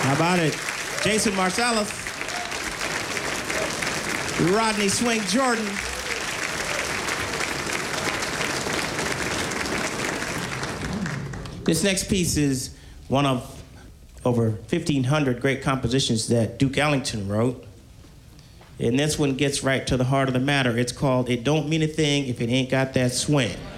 How about it? Jason Marsalis, Rodney Swing Jordan. This next piece is one of over 1,500 great compositions that Duke Ellington wrote. And this one gets right to the heart of the matter. It's called It Don't Mean a Thing If It Ain't Got That Swing.